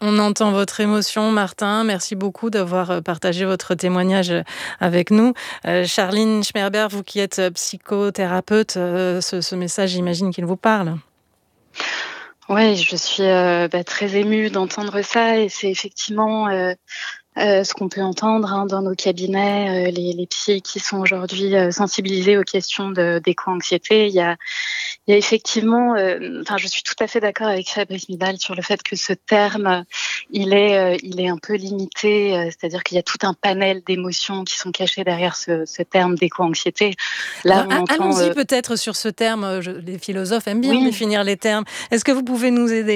On entend votre émotion, Martin. Merci beaucoup d'avoir partagé votre témoignage avec nous. Charline Schmerber, vous qui êtes psychothérapeute, ce message, j'imagine qu'il vous parle. Oui, je suis très émue d'entendre ça et c'est effectivement ce qu'on peut entendre dans nos cabinets, les psys qui sont aujourd'hui sensibilisés aux questions d'éco-anxiété. Il y a effectivement, je suis tout à fait d'accord avec Fabrice Midal sur le fait que ce terme, il est un peu limité, c'est-à-dire qu'il y a tout un panel d'émotions qui sont cachées derrière ce terme d'éco-anxiété. Là, Alors, allons-y peut-être sur ce terme. Les philosophes aiment bien définir les termes. Est-ce que vous pouvez nous aider ?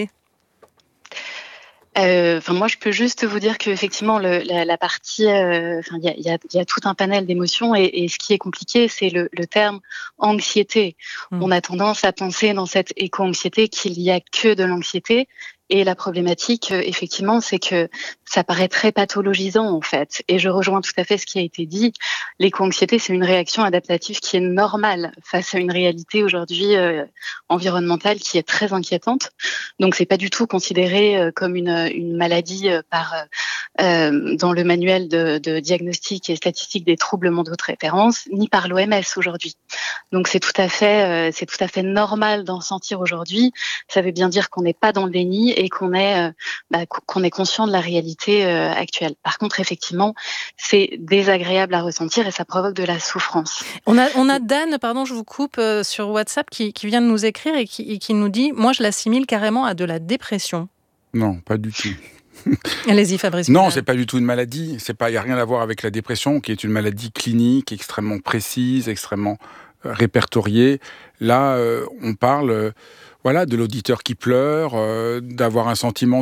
Moi, je peux juste vous dire qu'effectivement, la partie, il y a tout un panel d'émotions et ce qui est compliqué, c'est le terme anxiété. On a tendance à penser dans cette éco-anxiété qu'il y a que de l'anxiété. Et la problématique, effectivement, c'est que ça paraît très pathologisant, en fait. Et je rejoins tout à fait ce qui a été dit. L'éco-anxiété, c'est une réaction adaptative qui est normale face à une réalité aujourd'hui environnementale qui est très inquiétante. Donc, c'est pas du tout considéré comme une maladie dans le manuel de diagnostic et statistique des troubles mentaux de référence, ni par l'OMS aujourd'hui. Donc, c'est tout à fait normal d'en sentir aujourd'hui. Ça veut bien dire qu'on n'est pas dans le déni et qu'on est conscient de la réalité actuelle. Par contre, effectivement, c'est désagréable à ressentir et ça provoque de la souffrance. On a Dan, pardon, je vous coupe, sur WhatsApp qui vient de nous écrire et qui nous dit « Moi, je l'assimile carrément à de la dépression ». Non, pas du tout. Allez-y, Fabrice. Non, c'est pas du tout une maladie. Il n'y a rien à voir avec la dépression, qui est une maladie clinique extrêmement précise, extrêmement répertoriée. Là, on parle de l'auditeur qui pleure, d'avoir un sentiment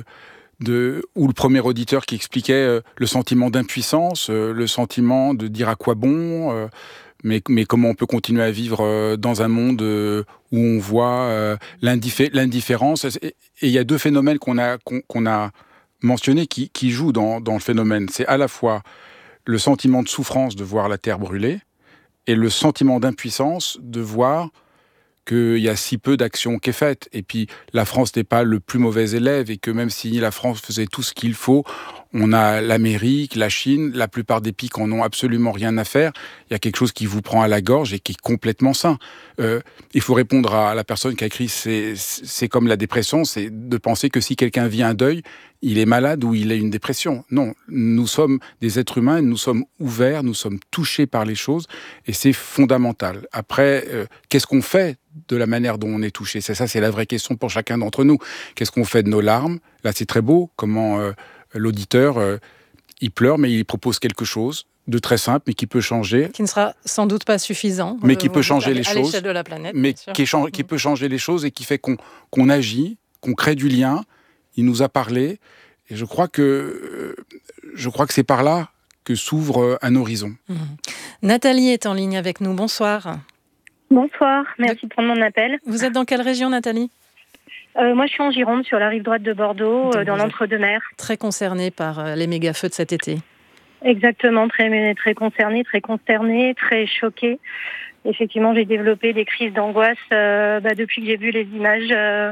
ou le premier auditeur qui expliquait le sentiment d'impuissance, le sentiment de dire à quoi bon, mais comment on peut continuer à vivre dans un monde où on voit l'indifférence. Et il y a deux phénomènes qu'on a mentionnés qui jouent dans le phénomène. C'est à la fois le sentiment de souffrance de voir la terre brûler et le sentiment d'impuissance de voir qu'il y a si peu d'action qui est faite. Et puis, la France n'est pas le plus mauvais élève et que même si la France faisait tout ce qu'il faut, on a l'Amérique, la Chine, la plupart des pays qui en ont absolument rien à faire. Il y a quelque chose qui vous prend à la gorge et qui est complètement sain. Il faut répondre à la personne qui a écrit c'est comme la dépression, c'est de penser que si quelqu'un vit un deuil, il est malade ou il a une dépression. Non, nous sommes des êtres humains, nous sommes ouverts, nous sommes touchés par les choses et c'est fondamental. Après, qu'est-ce qu'on fait de la manière dont on est touché ? C'est la vraie question pour chacun d'entre nous. Qu'est-ce qu'on fait de nos larmes ? Là, c'est très beau comment l'auditeur, il pleure, mais il propose quelque chose de très simple, mais qui peut changer. Qui ne sera sans doute pas suffisant. Mais qui peut changer les choses. À l'échelle de la planète, mais qui peut changer les choses et qui fait qu'on agit, qu'on crée du lien. Il nous a parlé. Et je crois que c'est par là que s'ouvre un horizon. Nathalie est en ligne avec nous. Bonsoir. Bonsoir, merci de prendre mon appel. Vous êtes dans quelle région, Nathalie ? Moi, je suis en Gironde, sur la rive droite de Bordeaux, dans l'entre-deux-mers. Très concernée par les méga-feux de cet été. Exactement, très concernée, très consternée, très choquée. Effectivement, j'ai développé des crises d'angoisse depuis que j'ai vu les images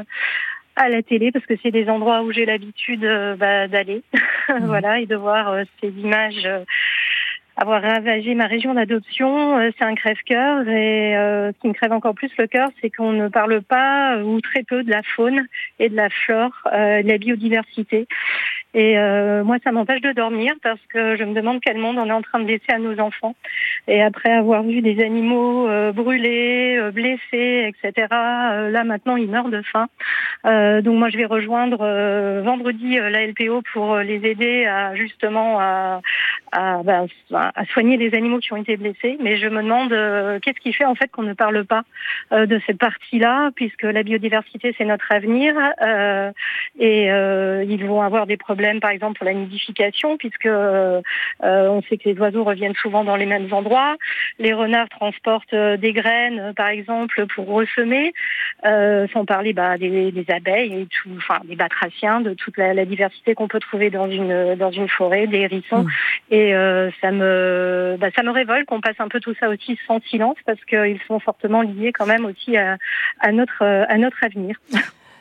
à la télé, parce que c'est des endroits où j'ai l'habitude d'aller, voilà, et de voir ces images avoir ravagé ma région d'adoption. C'est un crève-cœur, et ce qui me crève encore plus le cœur, c'est qu'on ne parle pas ou très peu de la faune et de la flore, de la biodiversité. Et moi, ça m'empêche de dormir parce que je me demande quel monde on est en train de laisser à nos enfants. Et après avoir vu des animaux brûlés, blessés, etc., là maintenant, ils meurent de faim. Donc moi, je vais rejoindre vendredi la LPO pour les aider à justement à soigner les animaux qui ont été blessés. Mais je me demande qu'est-ce qui fait en fait qu'on ne parle pas de cette partie-là, puisque la biodiversité, c'est notre avenir. Et ils vont avoir des problèmes, par exemple, pour la nidification, puisque on sait que les oiseaux reviennent souvent dans les mêmes endroits. Les renards transportent des graines, par exemple, pour ressemer, sans parler des abeilles et tout, enfin des batraciens, de toute la diversité qu'on peut trouver dans une forêt, des hérissons. Et ça me révolte qu'on passe un peu tout ça aussi sans silence, parce qu'ils sont fortement liés quand même aussi à notre avenir.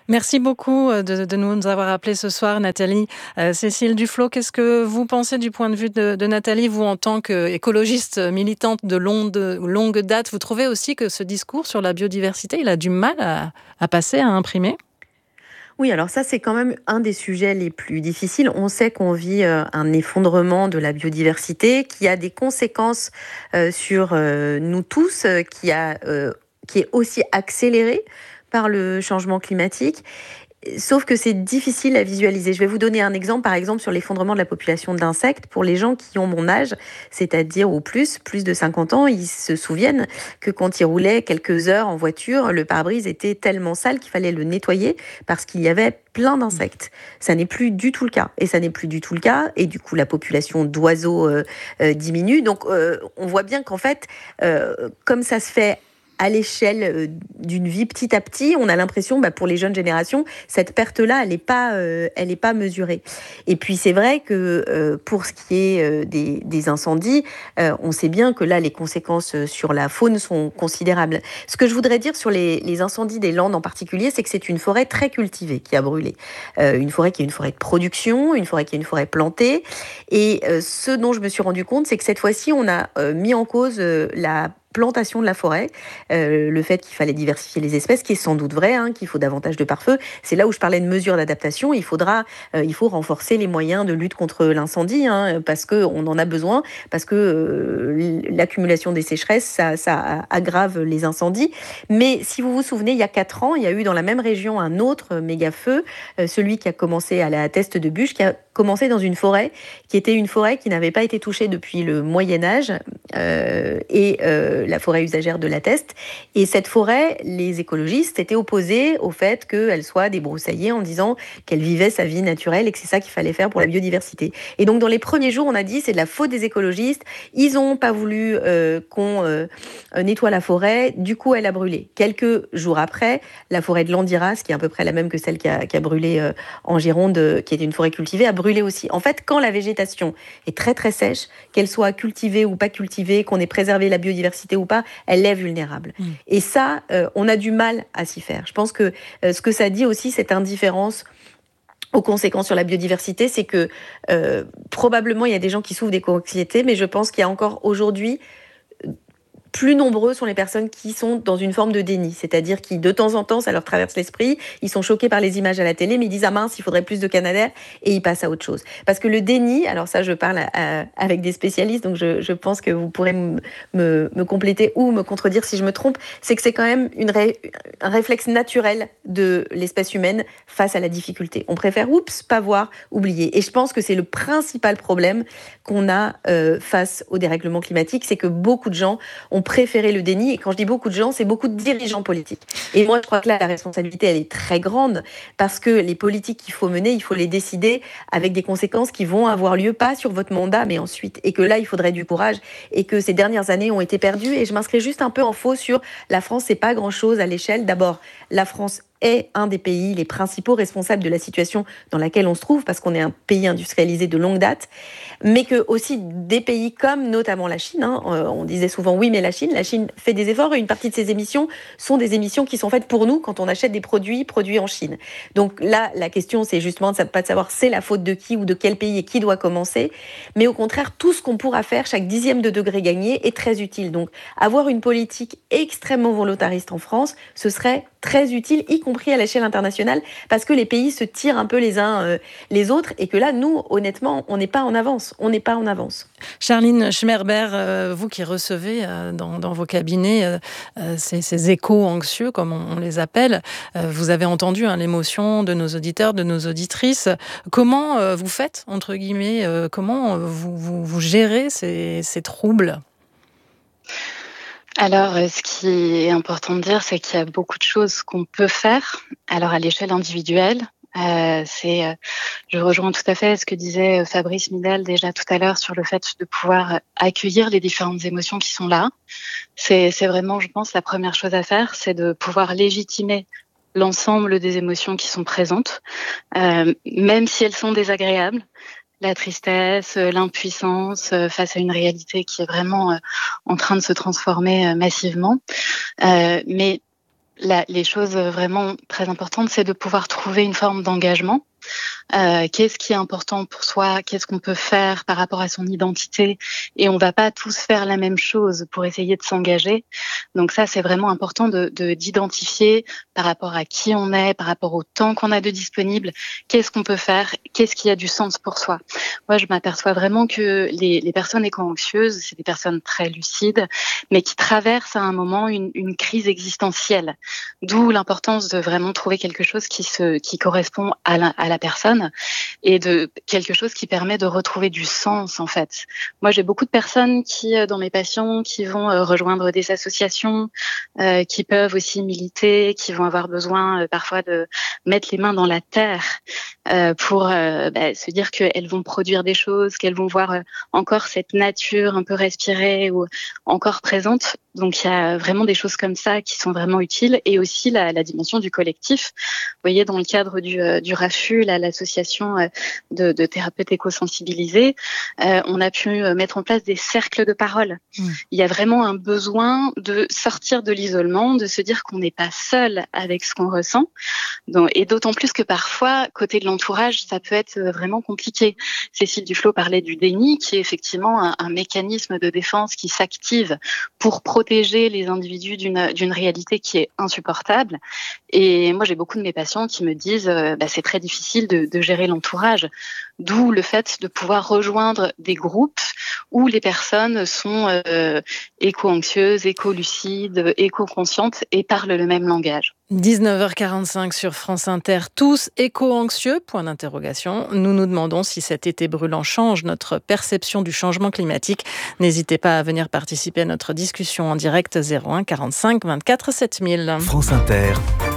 Merci beaucoup de nous avoir appelés ce soir, Nathalie. Cécile Duflot, qu'est-ce que vous pensez du point de vue de Nathalie, vous en tant qu'écologiste militante de longue date? Vous trouvez aussi que ce discours sur la biodiversité, il a du mal à passer, à imprimer? Oui, alors ça, c'est quand même un des sujets les plus difficiles. On sait qu'on vit un effondrement de la biodiversité qui a des conséquences sur nous tous, qui est aussi accéléré par le changement climatique. Sauf que c'est difficile à visualiser. Je vais vous donner un exemple, par exemple, sur l'effondrement de la population d'insectes. Pour les gens qui ont mon âge, c'est-à-dire au plus de 50 ans, ils se souviennent que quand ils roulaient quelques heures en voiture, le pare-brise était tellement sale qu'il fallait le nettoyer parce qu'il y avait plein d'insectes. Ça n'est plus du tout le cas. Et ça n'est plus du tout le cas. Et du coup, la population d'oiseaux diminue. Donc, on voit bien qu'en fait, comme ça se fait à l'échelle d'une vie petit à petit, on a l'impression, pour les jeunes générations, cette perte-là, elle est pas mesurée. Et puis c'est vrai que pour ce qui est des incendies, on sait bien que là, les conséquences sur la faune sont considérables. Ce que je voudrais dire sur les incendies des Landes en particulier, c'est que c'est une forêt très cultivée qui a brûlé. Une forêt qui est une forêt de production, une forêt qui est une forêt plantée. Et ce dont je me suis rendu compte, c'est que cette fois-ci, on a mis en cause la plantation de la forêt, le fait qu'il fallait diversifier les espèces, qui est sans doute vrai, qu'il faut davantage de pare-feu. C'est là où je parlais de mesures d'adaptation. Il faut renforcer les moyens de lutte contre l'incendie, parce qu'on en a besoin, parce que l'accumulation des sécheresses, ça aggrave les incendies. Mais si vous vous souvenez, il y a 4 ans, il y a eu dans la même région un autre méga-feu, celui qui a commencé à la Teste de Buch, qui a commencé dans une forêt, qui était une forêt qui n'avait pas été touchée depuis le Moyen-Âge, la forêt usagère de la Teste. Et cette forêt, les écologistes étaient opposés au fait qu'elle soit débroussaillée en disant qu'elle vivait sa vie naturelle et que c'est ça qu'il fallait faire pour la biodiversité. Et donc, dans les premiers jours, on a dit c'est de la faute des écologistes. Ils n'ont pas voulu qu'on nettoie la forêt. Du coup, elle a brûlé. Quelques jours après, la forêt de Landiras, qui est à peu près la même que celle qui a brûlé en Gironde, qui était une forêt cultivée, a brûlé aussi. En fait, quand la végétation est très très sèche, qu'elle soit cultivée ou pas cultivée, qu'on ait préservé la biodiversité ou pas, elle est vulnérable. Et ça, on a du mal à s'y faire. Je pense que ce que ça dit aussi, cette indifférence aux conséquences sur la biodiversité, c'est que probablement il y a des gens qui souffrent d'éco-anxiété, mais je pense qu'il y a encore aujourd'hui plus nombreux sont les personnes qui sont dans une forme de déni, c'est-à-dire qui, de temps en temps, ça leur traverse l'esprit, ils sont choqués par les images à la télé, mais ils disent « Ah mince, il faudrait plus de Canadair » et ils passent à autre chose. Parce que le déni, alors ça, je parle avec des spécialistes, donc je pense que vous pourrez me compléter ou me contredire si je me trompe, c'est que c'est quand même un réflexe naturel de l'espèce humaine face à la difficulté. On préfère, pas voir, oublier. Et je pense que c'est le principal problème qu'on a face au dérèglement climatique, c'est que beaucoup de gens ont préféré le déni. Et quand je dis beaucoup de gens, c'est beaucoup de dirigeants politiques. Et moi, je crois que là, la responsabilité, elle est très grande parce que les politiques qu'il faut mener, il faut les décider avec des conséquences qui vont avoir lieu, pas sur votre mandat, mais ensuite. Et que là, il faudrait du courage et que ces dernières années ont été perdues. Et je m'inscris juste un peu en faux sur la France, c'est pas grand-chose à l'échelle. D'abord, la France est un des pays les principaux responsables de la situation dans laquelle on se trouve, parce qu'on est un pays industrialisé de longue date, mais que aussi des pays comme notamment la Chine, on disait souvent oui, mais la Chine fait des efforts et une partie de ces émissions sont des émissions qui sont faites pour nous quand on achète des produits en Chine. Donc là, la question, c'est justement pas de savoir c'est la faute de qui ou de quel pays et qui doit commencer, mais au contraire, tout ce qu'on pourra faire, chaque dixième de degré gagné est très utile. Donc avoir une politique extrêmement volontariste en France, ce serait très utile, y compris à l'échelle internationale, parce que les pays se tirent un peu les uns les autres, et que là, nous, honnêtement, on n'est pas en avance. On n'est pas en avance. Charline Schmerber, vous qui recevez dans vos cabinets ces échos anxieux, comme on les appelle, vous avez entendu l'émotion de nos auditeurs, de nos auditrices. Comment vous faites, entre guillemets, comment vous gérez ces troubles ? Alors, ce qui est important de dire, c'est qu'il y a beaucoup de choses qu'on peut faire. Alors, à l'échelle individuelle, je rejoins tout à fait ce que disait Fabrice Midal déjà tout à l'heure sur le fait de pouvoir accueillir les différentes émotions qui sont là. C'est vraiment, je pense, la première chose à faire, c'est de pouvoir légitimer l'ensemble des émotions qui sont présentes, même si elles sont désagréables. La tristesse, l'impuissance face à une réalité qui est vraiment en train de se transformer massivement. Mais les choses vraiment très importantes, c'est de pouvoir trouver une forme d'engagement. Qu'est-ce qui est important pour soi, qu'est-ce qu'on peut faire par rapport à son identité, et on va pas tous faire la même chose pour essayer de s'engager. Donc ça, c'est vraiment important d'identifier par rapport à qui on est, par rapport au temps qu'on a de disponible, qu'est-ce qu'on peut faire, qu'est-ce qui a du sens pour soi. Moi, je m'aperçois vraiment que les personnes éco-anxieuses, c'est des personnes très lucides, mais qui traversent à un moment une crise existentielle. D'où l'importance de vraiment trouver quelque chose qui correspond à la personne, et de quelque chose qui permet de retrouver du sens, en fait. Moi, j'ai beaucoup de personnes dans mes patients, qui vont rejoindre des associations, qui peuvent aussi militer, qui vont avoir besoin parfois de mettre les mains dans la terre pour se dire qu'elles vont produire des choses, qu'elles vont voir encore cette nature un peu respirée ou encore présente. Donc, il y a vraiment des choses comme ça qui sont vraiment utiles, et aussi la dimension du collectif. Vous voyez, dans le cadre du RAFU, l'association de thérapeutes éco-sensibilisés, on a pu mettre en place des cercles de parole. Il y a vraiment un besoin de sortir de l'isolement, de se dire qu'on n'est pas seul avec ce qu'on ressent. Et d'autant plus que parfois, côté de l'entourage, ça peut être vraiment compliqué. Cécile Duflot parlait du déni, qui est effectivement un mécanisme de défense qui s'active pour protéger les individus d'une réalité qui est insupportable. Et moi, j'ai beaucoup de mes patients qui me disent c'est très difficile de gérer l'entourage. D'où le fait de pouvoir rejoindre des groupes où les personnes sont éco-anxieuses, éco-lucides, éco-conscientes et parlent le même langage. 19h45 sur France Inter, tous éco-anxieux, point d'interrogation. Nous nous demandons si cet été brûlant change notre perception du changement climatique. N'hésitez pas à venir participer à notre discussion en direct 01 45 24 7000. France Inter,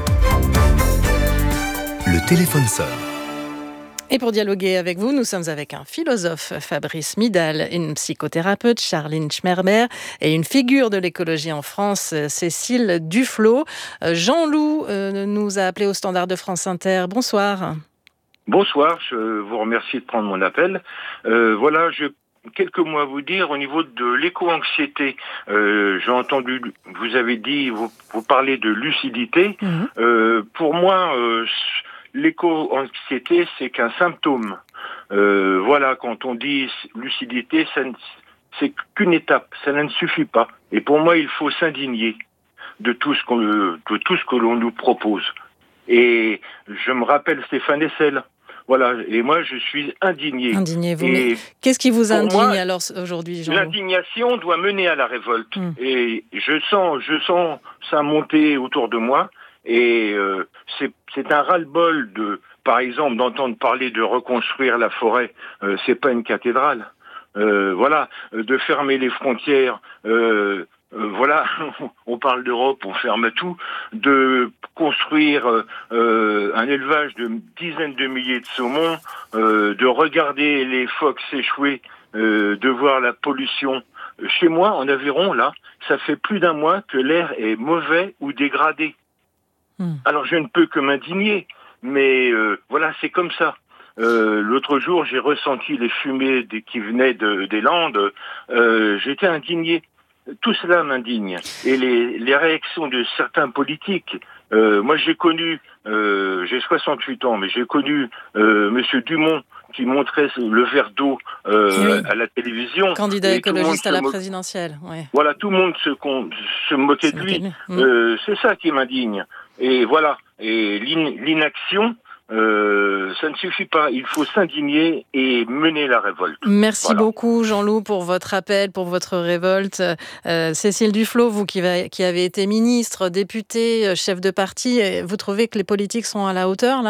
le téléphone sonne. Et pour dialoguer avec vous, nous sommes avec un philosophe, Fabrice Midal, une psychothérapeute, Charline Schmerber, et une figure de l'écologie en France, Cécile Duflot. Jean-Loup nous a appelé au standard de France Inter. Bonsoir. Bonsoir, je vous remercie de prendre mon appel. Quelques mots à vous dire au niveau de l'éco-anxiété. J'ai entendu, vous avez dit, vous parlez de lucidité. Pour moi, l'éco-anxiété, c'est qu'un symptôme. Quand on dit lucidité, c'est qu'une étape, ça ne suffit pas. Et pour moi, il faut s'indigner de tout ce que l'on nous propose. Et je me rappelle Stéphane Hessel. Voilà, et moi je suis indigné. Indignez-vous. Mais qu'est-ce qui vous indigne alors aujourd'hui, Jean-Loup ? L'indignation doit mener à la révolte. Et je sens ça monter autour de moi. Et c'est un ras-le-bol par exemple, d'entendre parler de reconstruire la forêt. C'est pas une cathédrale. De fermer les frontières. On parle d'Europe, on ferme tout, de construire un élevage de dizaines de milliers de saumons, de regarder les phoques s'échouer, de voir la pollution. Chez moi, en Aveyron, là, ça fait plus d'un mois que l'air est mauvais ou dégradé. Alors je ne peux que m'indigner, mais c'est comme ça. L'autre jour, j'ai ressenti les fumées qui venaient des Landes. J'étais indigné. Tout cela m'indigne. Et les réactions de certains politiques. Moi, j'ai connu, j'ai 68 ans, mais j'ai connu Monsieur Dumont qui montrait le verre d'eau à la télévision. Candidat écologiste à la présidentielle. Ouais. Voilà, tout le monde se moquait de lui. C'est ça qui m'indigne. Et voilà. Et l'inaction, ça ne suffit pas. Il faut s'indigner et mener la révolte. Merci beaucoup, Jean-Loup, pour votre appel, pour votre révolte. Cécile Duflot, vous qui avez été ministre, députée, chef de parti, vous trouvez que les politiques sont à la hauteur, là ?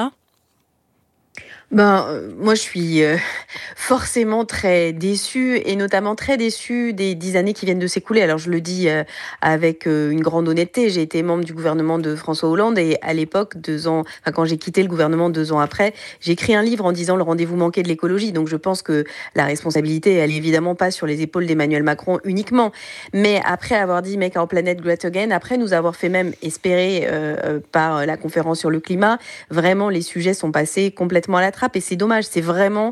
Moi, je suis forcément très déçue, et notamment très déçue des 10 années qui viennent de s'écouler. Alors, je le dis avec une grande honnêteté. J'ai été membre du gouvernement de François Hollande, et à l'époque, quand j'ai quitté le gouvernement 2 ans après, j'ai écrit un livre en disant le rendez-vous manqué de l'écologie. Donc, je pense que la responsabilité, elle est évidemment pas sur les épaules d'Emmanuel Macron uniquement. Mais après avoir dit Make Our Planet Great Again, après nous avoir fait même espérer par la conférence sur le climat, vraiment les sujets sont passés complètement à la trappe. rattrape et c'est dommage. C'est vraiment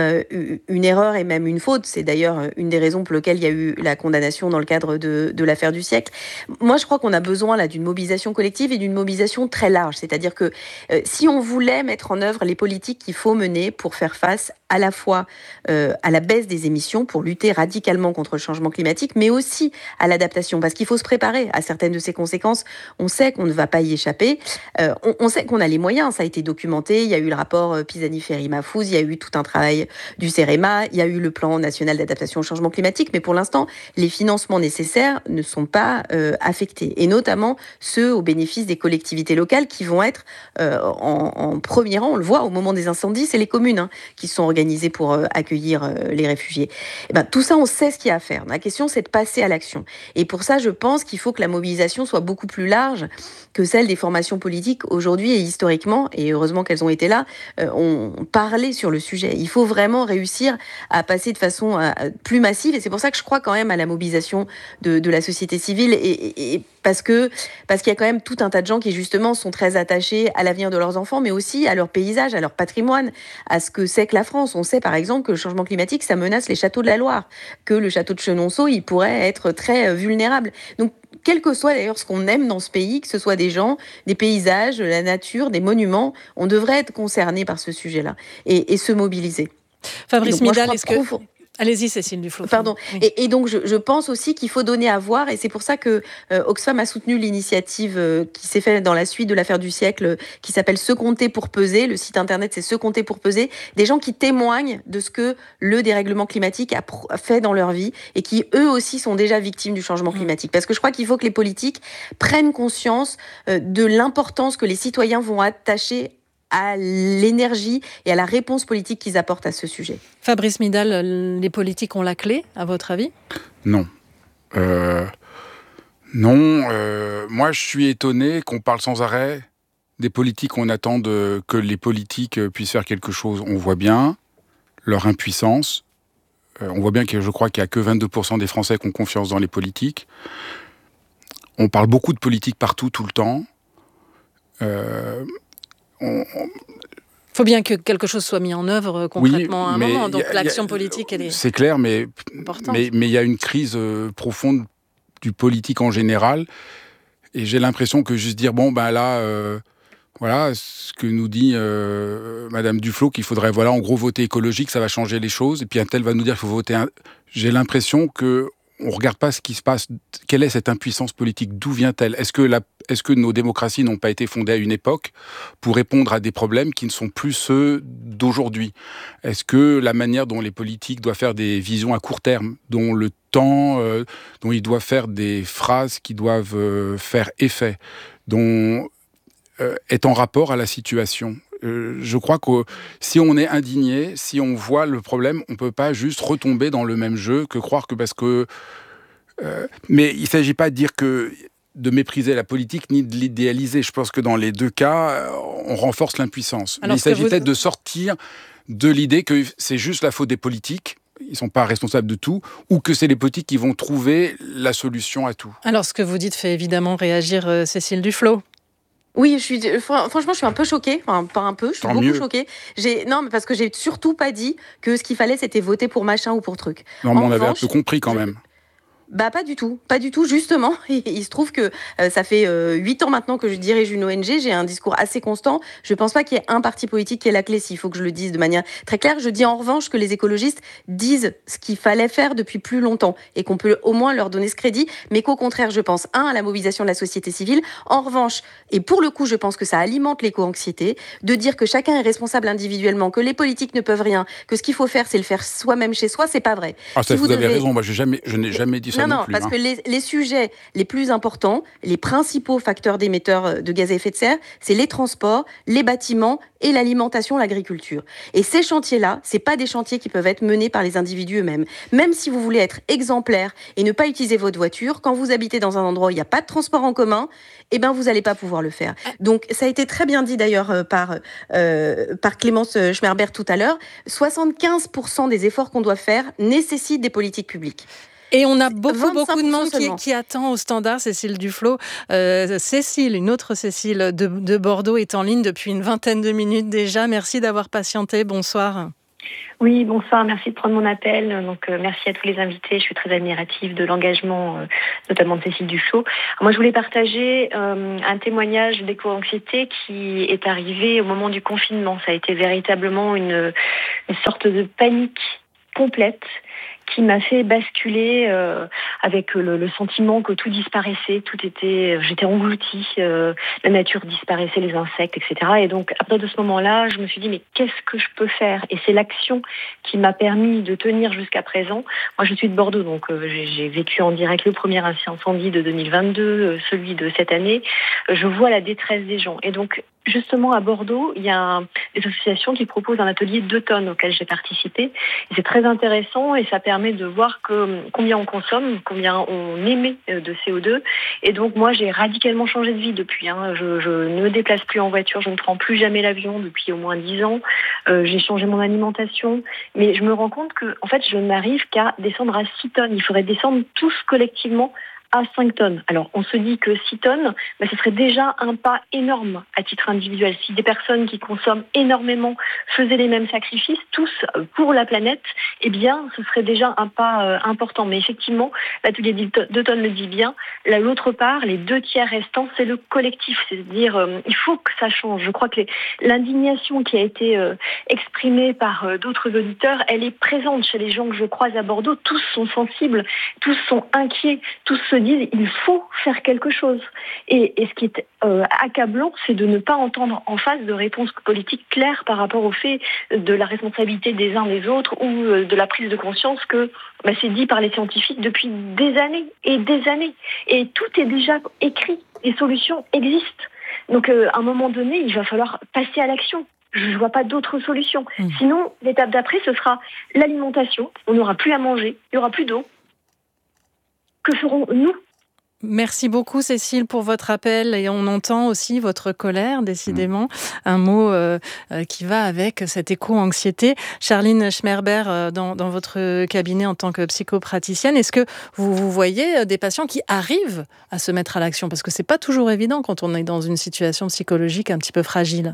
une erreur et même une faute. C'est d'ailleurs une des raisons pour lesquelles il y a eu la condamnation dans le cadre de l'affaire du siècle. Moi, je crois qu'on a besoin là d'une mobilisation collective et d'une mobilisation très large. C'est-à-dire que si on voulait mettre en œuvre les politiques qu'il faut mener pour faire face à la fois à la baisse des émissions, pour lutter radicalement contre le changement climatique, mais aussi à l'adaptation, parce qu'il faut se préparer à certaines de ces conséquences. On sait qu'on ne va pas y échapper. On sait qu'on a les moyens, ça a été documenté. Il y a eu le rapport Pisani-Ferry-Mahfouz, il y a eu tout un travail du CEREMA, il y a eu le plan national d'adaptation au changement climatique, mais pour l'instant, les financements nécessaires ne sont pas affectés, et notamment ceux au bénéfice des collectivités locales qui vont être en premier rang. On le voit au moment des incendies, c'est les communes qui sont organisées pour accueillir les réfugiés. Et ben, tout ça, on sait ce qu'il y a à faire. La question, c'est de passer à l'action. Et pour ça, je pense qu'il faut que la mobilisation soit beaucoup plus large que celle des formations politiques aujourd'hui et historiquement, et heureusement qu'elles ont été là, ont parlé sur le sujet. Il faut vraiment réussir à passer de façon plus massive, et c'est pour ça que je crois quand même à la mobilisation de la société civile, et parce qu'il y a quand même tout un tas de gens qui justement sont très attachés à l'avenir de leurs enfants, mais aussi à leur paysage, à leur patrimoine, à ce que c'est que la France. On sait par exemple que le changement climatique, ça menace les châteaux de la Loire, que le château de Chenonceau, il pourrait être très vulnérable. Donc, quel que soit d'ailleurs ce qu'on aime dans ce pays, que ce soit des gens, des paysages, la nature, des monuments, on devrait être concerné par ce sujet-là et se mobiliser. Fabrice Midal, est-ce que... Allez-y, Cécile Duflot. Pardon. Oui. Et donc, je pense aussi qu'il faut donner à voir, et c'est pour ça que Oxfam a soutenu l'initiative qui s'est faite dans la suite de l'affaire du siècle, qui s'appelle Se compter pour peser. Le site internet, c'est Se compter pour peser. Des gens qui témoignent de ce que le dérèglement climatique a fait dans leur vie, et qui, eux aussi, sont déjà victimes du changement climatique. Parce que je crois qu'il faut que les politiques prennent conscience de l'importance que les citoyens vont attacher à l'énergie et à la réponse politique qu'ils apportent à ce sujet. Fabrice Midal, les politiques ont la clé, à votre avis ? Non. Non. Moi, je suis étonné qu'on parle sans arrêt des politiques. On attend que les politiques puissent faire quelque chose. On voit bien leur impuissance. On voit bien je crois qu'il n'y a que 22% des Français qui ont confiance dans les politiques. On parle beaucoup de politique partout, tout le temps. Il faut bien que quelque chose soit mis en œuvre concrètement à un moment. Donc l'action politique, elle est... C'est clair, mais il y a une crise profonde du politique en général. Et j'ai l'impression que juste dire, voilà, ce que nous dit Madame Duflot, qu'il faudrait, en gros, voter écologique, ça va changer les choses. Et puis un tel va nous dire qu'il faut voter... J'ai l'impression que on ne regarde pas ce qui se passe. Quelle est cette impuissance politique ? D'où vient-elle ? Est-ce que nos démocraties n'ont pas été fondées à une époque pour répondre à des problèmes qui ne sont plus ceux d'aujourd'hui ? Est-ce que la manière dont les politiques doivent faire des visions à court terme, dont le temps, dont ils doivent faire des phrases qui doivent faire effet, dont est en rapport à la situation ? Je crois que si on est indigné, si on voit le problème, on ne peut pas juste retomber dans le même jeu que croire que parce que... mais il ne s'agit pas de dire de mépriser la politique ni de l'idéaliser. Je pense que dans les deux cas, on renforce l'impuissance. Mais il s'agit peut-être de sortir de l'idée que c'est juste la faute des politiques, ils ne sont pas responsables de tout, ou que c'est les politiques qui vont trouver la solution à tout. Alors ce que vous dites fait évidemment réagir Cécile Duflot. Oui, franchement, je suis un peu choquée. Enfin, pas un peu, je suis beaucoup choquée. Non, mais parce que j'ai surtout pas dit que ce qu'il fallait, c'était voter pour machin ou pour truc. Non, mais on avait un peu compris quand même. Bah pas du tout, justement. Il se trouve que ça fait 8 ans maintenant que je dirige une ONG, j'ai un discours assez constant. Je pense pas qu'il y ait un parti politique qui est la clé, s'il faut que je le dise de manière très claire. Je dis en revanche que les écologistes disent ce qu'il fallait faire depuis plus longtemps et qu'on peut au moins leur donner ce crédit, mais qu'au contraire, je pense, à la mobilisation de la société civile. En revanche, et pour le coup, je pense que ça alimente l'éco-anxiété, de dire que chacun est responsable individuellement, que les politiques ne peuvent rien, que ce qu'il faut faire, c'est le faire soi-même chez soi, c'est pas vrai. Ah, ça, vous avez raison, moi je n'ai jamais dit ça. Non, plus, parce que les sujets les plus importants, les principaux facteurs d'émetteurs de gaz à effet de serre, c'est les transports, les bâtiments et l'alimentation, l'agriculture. Et ces chantiers-là, c'est pas des chantiers qui peuvent être menés par les individus eux-mêmes. Même si vous voulez être exemplaire et ne pas utiliser votre voiture, quand vous habitez dans un endroit où il n'y a pas de transport en commun, vous n'allez pas pouvoir le faire. Donc, ça a été très bien dit d'ailleurs par Clémence Schmerber tout à l'heure. 75% des efforts qu'on doit faire nécessitent des politiques publiques. Et on a beaucoup de monde seulement. qui attend au standard, Cécile Duflot. Cécile, une autre Cécile de Bordeaux, est en ligne depuis une vingtaine de minutes déjà. Merci d'avoir patienté. Bonsoir. Oui, bonsoir, merci de prendre mon appel. Donc, merci à tous les invités. Je suis très admirative de l'engagement, notamment de Cécile Duflot. Moi, je voulais partager un témoignage d'éco-anxiété qui est arrivé au moment du confinement. Ça a été véritablement une sorte de panique complète qui m'a fait basculer avec le sentiment que tout disparaissait, j'étais engloutie, la nature disparaissait, les insectes, etc. Et donc, à partir de ce moment-là, je me suis dit, mais qu'est-ce que je peux faire ? Et c'est l'action qui m'a permis de tenir jusqu'à présent. Moi, je suis de Bordeaux, donc j'ai vécu en direct le premier incendie de 2022, celui de cette année. Je vois la détresse des gens. Et donc, justement, à Bordeaux, il y a des associations qui proposent un atelier d'automne auquel j'ai participé. Et c'est très intéressant et ça permet de voir combien on consomme, combien on émet de CO2. Et donc, moi, j'ai radicalement changé de vie depuis. Je ne me déplace plus en voiture, je ne prends plus jamais l'avion depuis au moins 10 ans. J'ai changé mon alimentation. Mais je me rends compte que, en fait, je n'arrive qu'à descendre à 6 tonnes. Il faudrait descendre tous collectivement à 5 tonnes. Alors, on se dit que 6 tonnes, ce serait déjà un pas énorme à titre individuel. Si des personnes qui consomment énormément faisaient les mêmes sacrifices, tous pour la planète, eh bien, ce serait déjà un pas important. Mais effectivement, l'atelier d'automne le dit bien. Là, l'autre part, les 2 tiers restants, c'est le collectif. C'est-à-dire, il faut que ça change. Je crois que l'indignation qui a été exprimée par d'autres auditeurs, elle est présente chez les gens que je croise à Bordeaux. Tous sont sensibles, tous sont inquiets, tous se disent il faut faire quelque chose. Et ce qui est accablant, c'est de ne pas entendre en face de réponses politiques claires par rapport au fait de la responsabilité des uns des autres ou de la prise de conscience que c'est dit par les scientifiques depuis des années et des années. Et tout est déjà écrit, les solutions existent. Donc à un moment donné, il va falloir passer à l'action. Je ne vois pas d'autre solution. Sinon, l'étape d'après, ce sera l'alimentation. On n'aura plus à manger, il n'y aura plus d'eau. Que ferons-nous ? Merci beaucoup Cécile pour votre appel et on entend aussi votre colère, décidément, un mot qui va avec cette éco-anxiété. Charline Schmerber, dans votre cabinet en tant que psychopraticienne, est-ce que vous voyez des patients qui arrivent à se mettre à l'action ? Parce que c'est pas toujours évident quand on est dans une situation psychologique un petit peu fragile.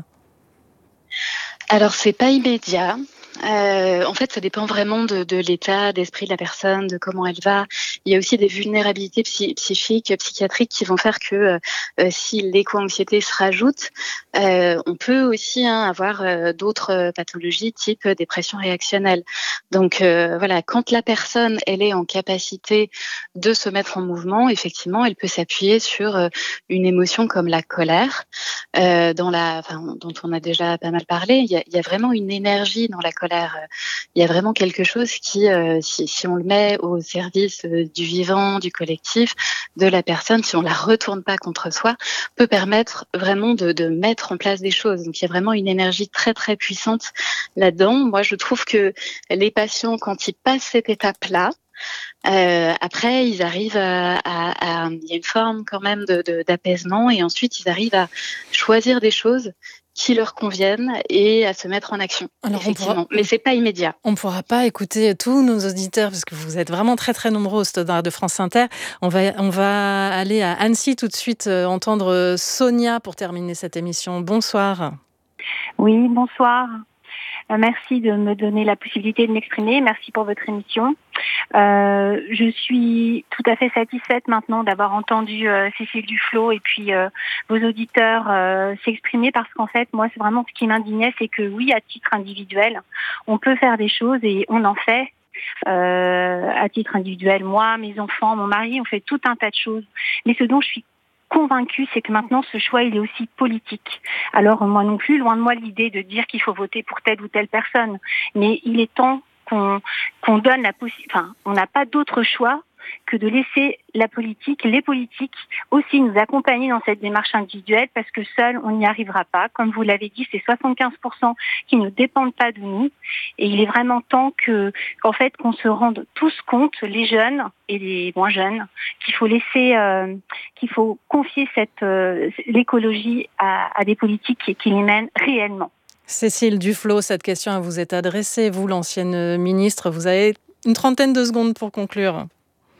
Alors, c'est pas immédiat. En fait, ça dépend vraiment de l'état d'esprit de la personne, de comment elle va. Il y a aussi des vulnérabilités psychiques, psychiatriques qui vont faire que si l'éco-anxiété se rajoute, on peut aussi avoir d'autres pathologies type dépression réactionnelle. Donc voilà, quand la personne elle est en capacité de se mettre en mouvement, effectivement, elle peut s'appuyer sur une émotion comme la colère, dont on a déjà pas mal parlé. Il y a vraiment une énergie dans la colère. Il y a vraiment quelque chose qui, si on le met au service du vivant, du collectif, de la personne, si on la retourne pas contre soi, peut permettre vraiment de mettre en place des choses. Donc il y a vraiment une énergie très très puissante là-dedans. Moi, je trouve que les patients, quand ils passent cette étape-là, après, ils arrivent il y a une forme quand même d'apaisement et ensuite ils arrivent à choisir des choses qui leur conviennent et à se mettre en action. Alors effectivement, mais c'est pas immédiat. On ne pourra pas écouter tous nos auditeurs parce que vous êtes vraiment très très nombreux au standard de France Inter. On va aller à Annecy tout de suite entendre Sonia pour terminer cette émission. Bonsoir. Oui, bonsoir. Merci de me donner la possibilité de m'exprimer. Merci pour votre émission. Je suis tout à fait satisfaite maintenant d'avoir entendu Cécile Duflot et puis vos auditeurs s'exprimer parce qu'en fait, moi, c'est vraiment ce qui m'indignait, c'est que oui, à titre individuel, on peut faire des choses et on en fait. À titre individuel, moi, mes enfants, mon mari, on fait tout un tas de choses. Mais ce dont je suis convaincue, c'est que maintenant ce choix il est aussi politique. Alors moi non plus, loin de moi l'idée de dire qu'il faut voter pour telle ou telle personne, mais il est temps qu'on donne la possibilité. Enfin, on n'a pas d'autre choix que de laisser les politiques aussi nous accompagner dans cette démarche individuelle parce que seul on n'y arrivera pas. Comme vous l'avez dit, c'est 75% qui ne dépendent pas de nous et il est vraiment temps qu'en fait qu'on se rende tous compte, les jeunes et les moins jeunes, qu'il faut confier l'écologie à des politiques qui les mènent réellement. Cécile Duflot, cette question vous est adressée. Vous, l'ancienne ministre, vous avez une trentaine de secondes pour conclure.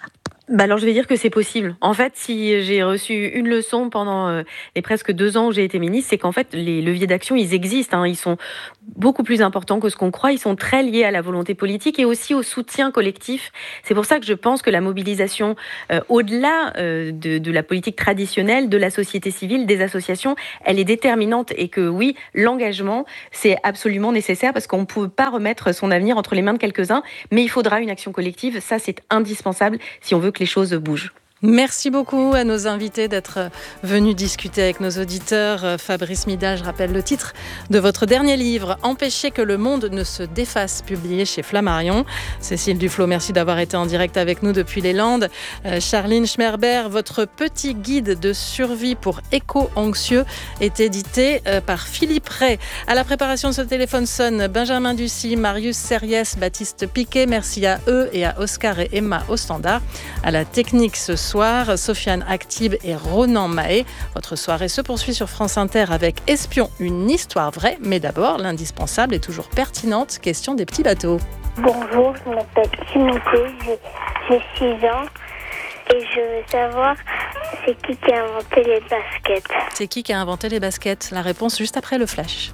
Alors je vais dire que c'est possible. En fait, si j'ai reçu une leçon pendant les presque 2 ans où j'ai été ministre, c'est qu'en fait les leviers d'action, ils existent. Ils sont beaucoup plus importants que ce qu'on croit. Ils sont très liés à la volonté politique et aussi au soutien collectif. C'est pour ça que je pense que la mobilisation, au-delà de la politique traditionnelle, de la société civile, des associations, elle est déterminante et que oui, l'engagement, c'est absolument nécessaire parce qu'on ne peut pas remettre son avenir entre les mains de quelques-uns, mais il faudra une action collective. Ça, c'est indispensable si on veut que les choses bougent. Merci beaucoup à nos invités d'être venus discuter avec nos auditeurs. Fabrice Midal, je rappelle le titre de votre dernier livre, « Empêcher que le monde ne se défasse », publié chez Flammarion. Cécile Duflot, merci d'avoir été en direct avec nous depuis les Landes. Charline Schmerber, votre petit guide de survie pour éco-anxieux est édité par Philippe Ray. À la préparation de ce téléphone sonne Benjamin Ducy, Marius Serriès, Baptiste Piquet. Merci à eux et à Oscar et Emma au standard. À la technique ce soir, Sofiane Aktib et Ronan Mahé. Votre soirée se poursuit sur France Inter avec Espion, une histoire vraie. Mais d'abord, l'indispensable et toujours pertinente question des petits bateaux. Bonjour, je m'appelle Timothée, j'ai 6 ans et je veux savoir c'est qui a inventé les baskets. C'est qui a inventé les baskets? La réponse juste après le flash.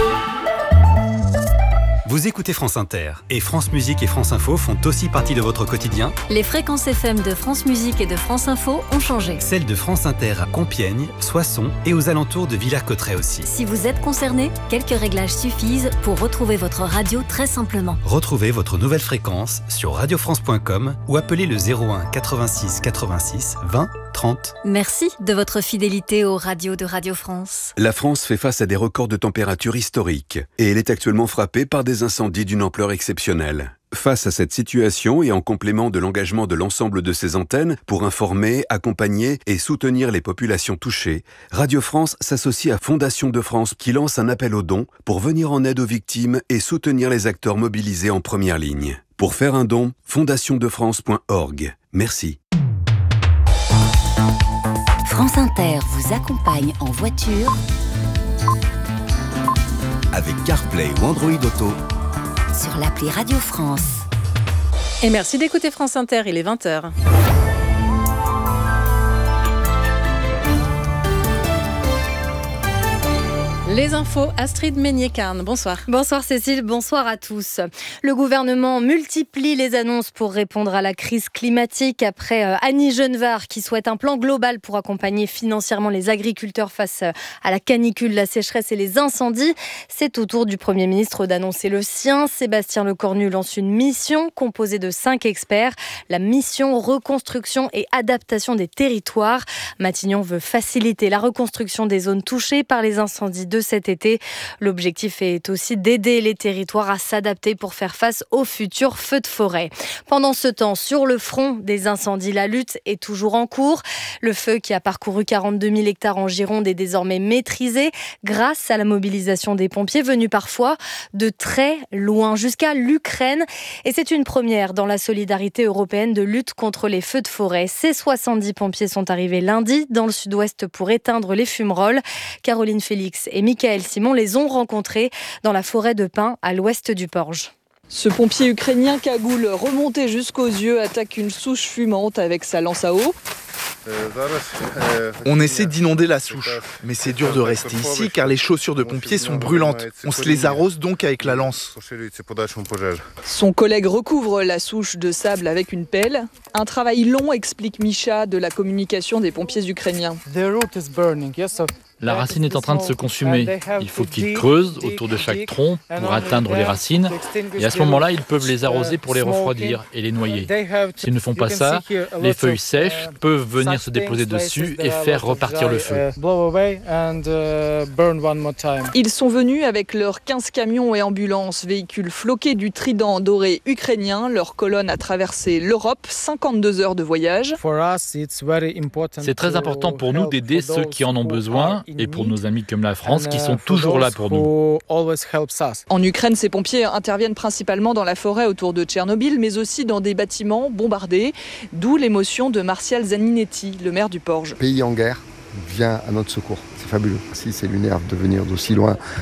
Vous écoutez France Inter et France Musique et France Info font aussi partie de votre quotidien. Les fréquences FM de France Musique et de France Info ont changé. Celles de France Inter à Compiègne, Soissons et aux alentours de Villers-Cotterêts aussi. Si vous êtes concerné, quelques réglages suffisent pour retrouver votre radio très simplement. Retrouvez votre nouvelle fréquence sur radiofrance.com ou appelez le 01 86 86 20 30. Merci de votre fidélité aux radios de Radio France. La France fait face à des records de température historiques et elle est actuellement frappée par des incendies d'une ampleur exceptionnelle. Face à cette situation et en complément de l'engagement de l'ensemble de ses antennes pour informer, accompagner et soutenir les populations touchées, Radio France s'associe à Fondation de France qui lance un appel aux dons pour venir en aide aux victimes et soutenir les acteurs mobilisés en première ligne. Pour faire un don, fondationdefrance.org. Merci. France Inter vous accompagne en voiture avec CarPlay ou Android Auto sur l'appli Radio France. Et merci d'écouter France Inter, il est 20h. Les infos, Astrid Meignet-Carne, bonsoir. Bonsoir Cécile, bonsoir à tous. Le gouvernement multiplie les annonces pour répondre à la crise climatique après Annie Genevard qui souhaite un plan global pour accompagner financièrement les agriculteurs face à la canicule, la sécheresse et les incendies. C'est au tour du Premier ministre d'annoncer le sien. Sébastien Lecornu lance une mission composée de 5 experts. La mission reconstruction et adaptation des territoires. Matignon veut faciliter la reconstruction des zones touchées par les incendies de cet été. L'objectif est aussi d'aider les territoires à s'adapter pour faire face aux futurs feux de forêt. Pendant ce temps, sur le front des incendies, la lutte est toujours en cours. Le feu qui a parcouru 42 000 hectares en Gironde est désormais maîtrisé grâce à la mobilisation des pompiers venus parfois de très loin jusqu'à l'Ukraine. Et c'est une première dans la solidarité européenne de lutte contre les feux de forêt. Ces 70 pompiers sont arrivés lundi dans le sud-ouest pour éteindre les fumerolles. Caroline Félix et Michael Simon les ont rencontrés dans la forêt de pins à l'ouest du Porge. Ce pompier ukrainien cagoule remonté jusqu'aux yeux attaque une souche fumante avec sa lance à eau. On essaie d'inonder la souche, mais c'est dur de rester ici car les chaussures de pompiers sont brûlantes. On se les arrose donc avec la lance. Son collègue recouvre la souche de sable avec une pelle. Un travail long, explique Misha de la communication des pompiers ukrainiens. La racine est en train de se consumer. Il faut qu'ils creusent autour de chaque tronc pour atteindre les racines. Et à ce moment-là, ils peuvent les arroser pour les refroidir et les noyer. S'ils ne font pas ça, les feuilles sèches peuvent venir se déposer dessus et faire repartir le feu. Ils sont venus avec leurs 15 camions et ambulances, véhicules floqués du trident doré ukrainien. Leur colonne a traversé l'Europe, 52 heures de voyage. C'est très important pour nous d'aider ceux qui en ont besoin et pour nos amis comme la France qui sont toujours là pour nous. En Ukraine, ces pompiers interviennent principalement dans la forêt autour de Tchernobyl, mais aussi dans des bâtiments bombardés, d'où l'émotion de Martial Zaninetti, le maire du Porge. Pays en guerre vient à notre secours. C'est fabuleux. Si c'est lunaire de venir d'aussi loin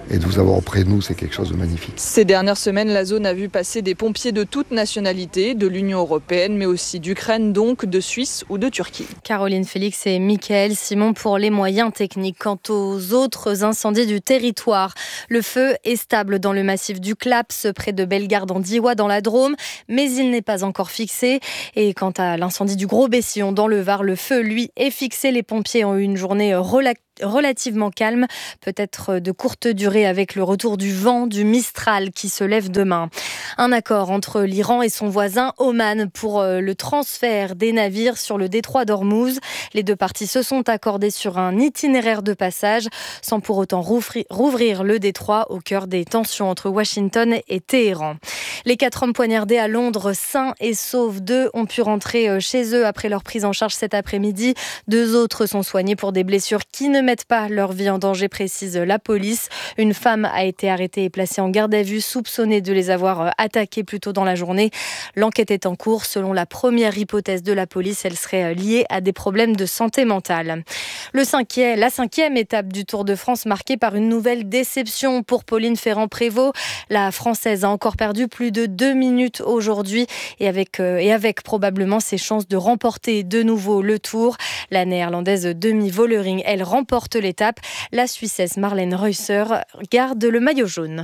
Et de vous avoir auprès de nous, c'est quelque chose de magnifique. Ces dernières semaines, la zone a vu passer des pompiers de toutes nationalités, de l'Union européenne, mais aussi d'Ukraine, donc de Suisse ou de Turquie. Caroline Félix et Mickaël Simon pour les moyens techniques. Quant aux autres incendies du territoire, le feu est stable dans le massif du Claps, près de Bellegarde en Diois dans la Drôme, mais il n'est pas encore fixé. Et quant à l'incendie du Gros-Bessillon dans le Var, le feu, lui, est fixé. Les pompiers ont eu une journée relativement calme, peut-être de courte durée avec le retour du vent du Mistral qui se lève demain. Un accord entre l'Iran et son voisin Oman pour le transfert des navires sur le détroit d'Ormuz. Les deux parties se sont accordées sur un itinéraire de passage sans pour autant rouvrir le détroit au cœur des tensions entre Washington et Téhéran. Les 4 hommes poignardés à Londres, sains et saufs, 2 ont pu rentrer chez eux après leur prise en charge cet après-midi. 2 autres sont soignés pour des blessures qui ne mettent pas leur vie en danger, précise la police. Une femme a été arrêtée et placée en garde à vue, soupçonnée de les avoir attaqués plus tôt dans la journée. L'enquête est en cours. Selon la première hypothèse de la police, elle serait liée à des problèmes de santé mentale. La 5e étape du Tour de France marquée par une nouvelle déception pour Pauline Ferrand-Prévot. La Française a encore perdu plus de 2 minutes aujourd'hui et avec probablement ses chances de remporter de nouveau le Tour. La Néerlandaise Demi Vollering, elle remporte l'étape. La Suissesse Marlène Reusser garde le maillot jaune.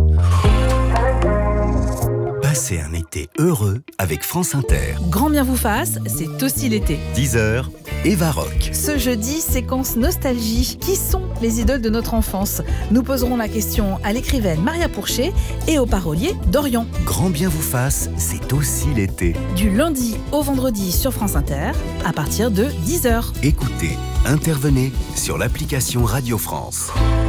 Passez un été heureux avec France Inter. Grand bien vous fasse, c'est aussi l'été. 10h, Eva Rock. Ce jeudi, séquence nostalgie. Qui sont les idoles de notre enfance ? Nous poserons la question à l'écrivaine Maria Pourchet et au parolier Dorian. Grand bien vous fasse, c'est aussi l'été. Du lundi au vendredi sur France Inter, à partir de 10h. Écoutez, intervenez sur l'application Radio France.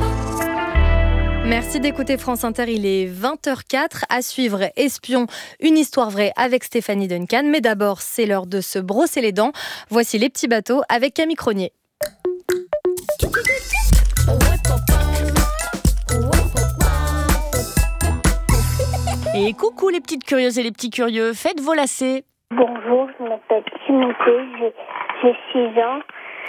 Merci d'écouter France Inter, il est 20h04. À suivre Espion, une histoire vraie avec Stéphanie Duncan. Mais d'abord, c'est l'heure de se brosser les dents. Voici Les Petits Bateaux avec Camille Cronier. Et coucou les petites curieuses et les petits curieux, faites vos lacets. Bonjour, je m'appelle Timothée, j'ai 6 ans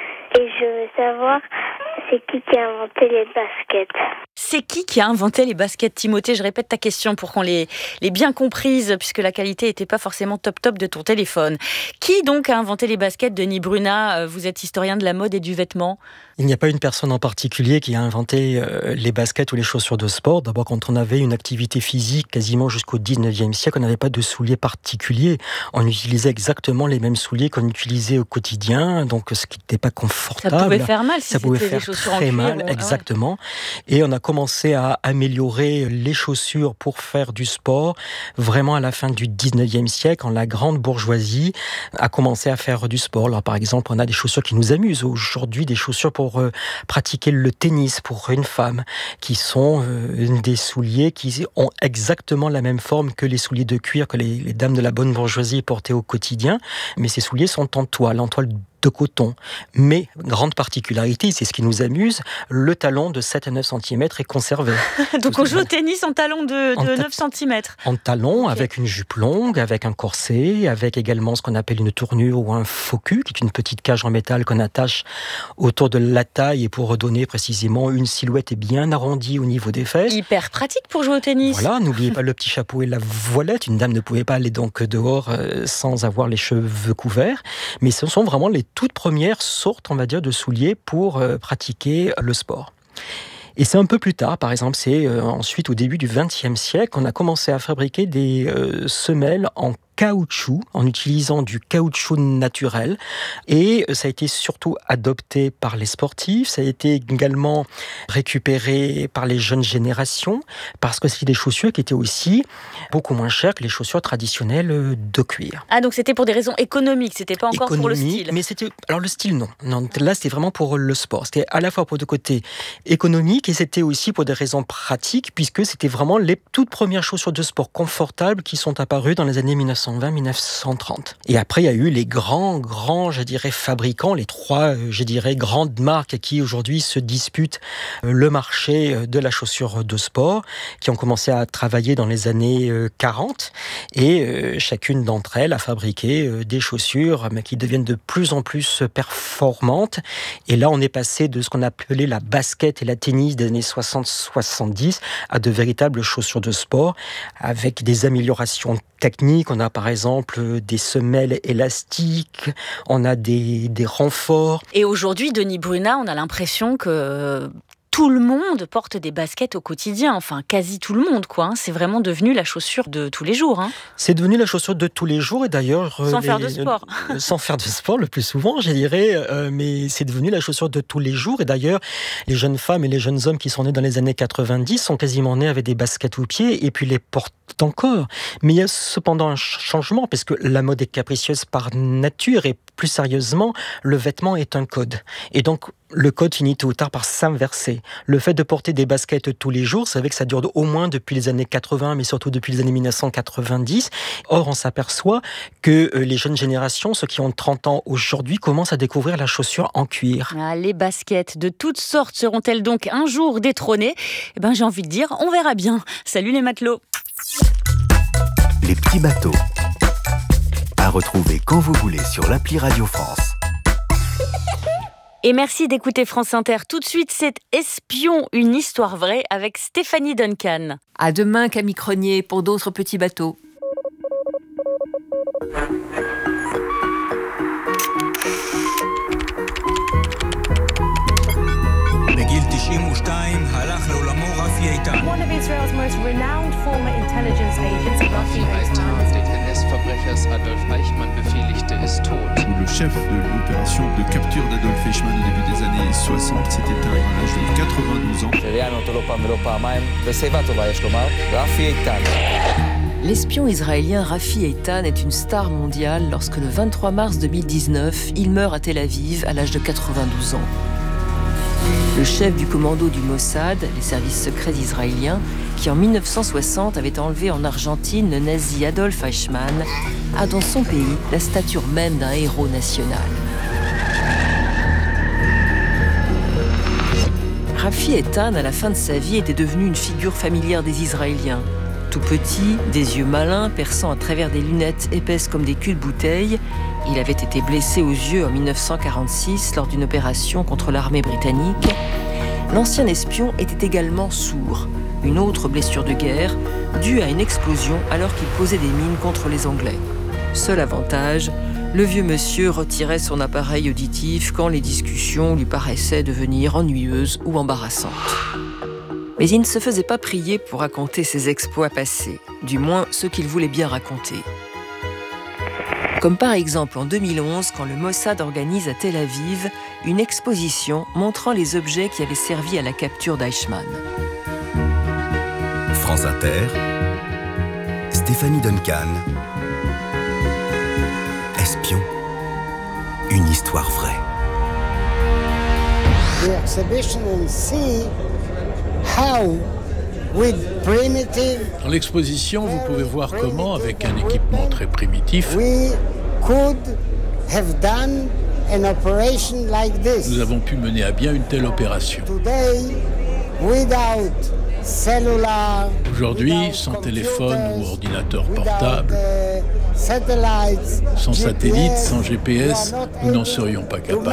et je veux savoir c'est qui a inventé les baskets. C'est qui a inventé les baskets, Timothée ? Je répète ta question pour qu'on l'ait bien comprise, puisque la qualité n'était pas forcément top de ton téléphone. Qui donc a inventé les baskets, Denis Brunat ? Vous êtes historien de la mode et du vêtement. Il n'y a pas une personne en particulier qui a inventé les baskets ou les chaussures de sport. D'abord, quand on avait une activité physique quasiment jusqu'au 19e siècle, on n'avait pas de souliers particuliers. On utilisait exactement les mêmes souliers qu'on utilisait au quotidien, donc ce qui n'était pas confortable. Ça pouvait faire mal si ça pouvait faire des chaussures très en cuir, mal, exactement. Et on a commencé à améliorer les chaussures pour faire du sport vraiment à la fin du 19e siècle, quand la grande bourgeoisie a commencé à faire du sport. Alors, par exemple, on a des chaussures qui nous amusent aujourd'hui, des chaussures pour pratiquer le tennis pour une femme, qui sont des souliers qui ont exactement la même forme que les souliers de cuir que les dames de la bonne bourgeoisie portaient au quotidien, mais ces souliers sont en toile de coton. Mais, grande particularité, c'est ce qui nous amuse, le talon de 7 à 9 cm est conservé. Donc on joue au tennis en talon de 9 cm. En talon, avec une jupe longue, avec un corset, avec également ce qu'on appelle une tournure ou un faux cul, qui est une petite cage en métal qu'on attache autour de la taille et pour redonner précisément une silhouette bien arrondie au niveau des fesses. Hyper pratique pour jouer au tennis. Voilà, n'oubliez pas le petit chapeau et la voilette. Une dame ne pouvait pas aller donc dehors sans avoir les cheveux couverts. Mais ce sont vraiment les toutes premières sortes, on va dire, de souliers pour pratiquer le sport. Et c'est un peu plus tard, par exemple, c'est ensuite au début du XXe siècle, qu'on a commencé à fabriquer des semelles en caoutchouc, en utilisant du caoutchouc naturel. Et ça a été surtout adopté par les sportifs, ça a été également récupéré par les jeunes générations, parce que c'est des chaussures qui étaient aussi beaucoup moins chères que les chaussures traditionnelles de cuir. Ah, donc c'était pour des raisons économiques, c'était pas encore pour le style. Mais c'était, alors le style, non. Là, c'était vraiment pour le sport. C'était à la fois pour le côté économique et c'était aussi pour des raisons pratiques, puisque c'était vraiment les toutes premières chaussures de sport confortables qui sont apparues dans les années 1900. 1920-1930. Et après, il y a eu les grands, je dirais, fabricants, les 3, je dirais, grandes marques qui aujourd'hui se disputent le marché de la chaussure de sport, qui ont commencé à travailler dans les années 40. Et chacune d'entre elles a fabriqué des chaussures qui deviennent de plus en plus performantes. Et là, on est passé de ce qu'on appelait la basket et la tennis des années 60-70 à de véritables chaussures de sport avec des améliorations techniques. On a par exemple des semelles élastiques, on a des renforts. Et aujourd'hui, Denis Brunat, on a l'impression que tout le monde porte des baskets au quotidien, enfin quasi tout le monde, quoi. C'est vraiment devenu la chaussure de tous les jours. C'est devenu la chaussure de tous les jours et d'ailleurs... Sans faire de sport. Sans faire de sport le plus souvent, je dirais, mais c'est devenu la chaussure de tous les jours et d'ailleurs, les jeunes femmes et les jeunes hommes qui sont nés dans les années 90 sont quasiment nés avec des baskets aux pieds et puis les portent encore. Mais il y a cependant un changement parce que la mode est capricieuse par nature et plus sérieusement, le vêtement est un code. Et donc, le code finit tôt ou tard par s'inverser. Le fait de porter des baskets tous les jours, vous savez que ça dure au moins depuis les années 80, mais surtout depuis les années 1990. Or, on s'aperçoit que les jeunes générations, ceux qui ont 30 ans aujourd'hui, commencent à découvrir la chaussure en cuir. Les baskets de toutes sortes seront-elles donc un jour détrônées ? J'ai envie de dire, on verra bien. Salut les matelots. Les petits bateaux. À retrouver quand vous voulez sur l'appli Radio France. Et merci d'écouter France Inter. Tout de suite, c'est Espion, une histoire vraie avec Stéphanie Duncan. À demain, Camille Crenier, pour d'autres petits bateaux. One of Israel's most renowned former intelligence agents, Rafi Eitan, des NS-Verbrechers Adolf Eichmann befehligte, ist tot. Le chef de l'opération de capture d'Adolf Eichmann au début des années 60 s'est éteint à l'âge de 92 ans. L'espion israélien Rafi Eitan est une star mondiale lorsque le 23 mars 2019, il meurt à Tel Aviv à l'âge de 92 ans. Le chef du commando du Mossad, les services secrets israéliens, qui en 1960 avait enlevé en Argentine le nazi Adolf Eichmann, a dans son pays la stature même d'un héros national. Rafi Eitan, à la fin de sa vie, était devenu une figure familière des Israéliens. Tout petit, des yeux malins perçant à travers des lunettes épaisses comme des culs-de-bouteille, il avait été blessé aux yeux en 1946 lors d'une opération contre l'armée britannique. L'ancien espion était également sourd, une autre blessure de guerre due à une explosion alors qu'il posait des mines contre les Anglais. Seul avantage, le vieux monsieur retirait son appareil auditif quand les discussions lui paraissaient devenir ennuyeuses ou embarrassantes. Mais il ne se faisait pas prier pour raconter ses exploits passés, du moins ceux qu'il voulait bien raconter. Comme par exemple en 2011, quand le Mossad organise à Tel Aviv une exposition montrant les objets qui avaient servi à la capture d'Eichmann. France Inter, Stéphanie Duncan, Espion, une histoire vraie. The exhibition will see how with primitive. Dans l'exposition, vous pouvez voir comment, avec un équipement très primitif, nous avons pu mener à bien une telle opération. Aujourd'hui, sans téléphone ou ordinateur portable, sans satellite, sans GPS, nous n'en serions pas capables.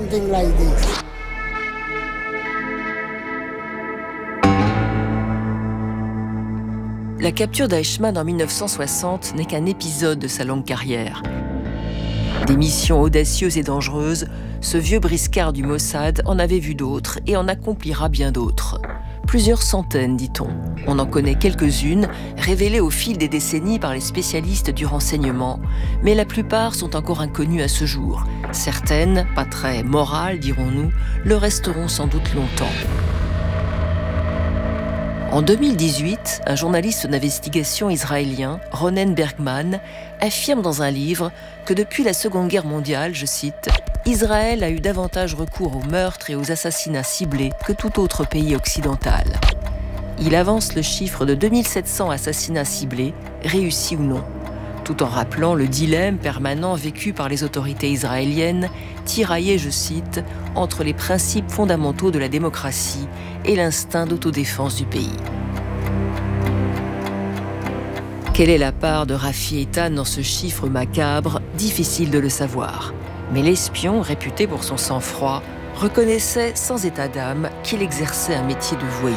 La capture d'Eichmann en 1960 n'est qu'un épisode de sa longue carrière. Des missions audacieuses et dangereuses, ce vieux briscard du Mossad en avait vu d'autres et en accomplira bien d'autres. Plusieurs centaines, dit-on. On en connaît quelques-unes, révélées au fil des décennies par les spécialistes du renseignement, mais la plupart sont encore inconnues à ce jour. Certaines, pas très morales, dirons-nous, le resteront sans doute longtemps. En 2018, un journaliste d'investigation israélien, Ronen Bergman, affirme dans un livre que depuis la Seconde Guerre mondiale, je cite, « Israël a eu davantage recours aux meurtres et aux assassinats ciblés que tout autre pays occidental. » Il avance le chiffre de 2700 assassinats ciblés, réussis ou non. tout en rappelant le dilemme permanent vécu par les autorités israéliennes, tiraillées, je cite, entre les principes fondamentaux de la démocratie et l'instinct d'autodéfense du pays. Quelle est la part de Rafi Eitan dans ce chiffre macabre? Difficile de le savoir. Mais l'espion, réputé pour son sang-froid, reconnaissait sans état d'âme qu'il exerçait un métier de voyou.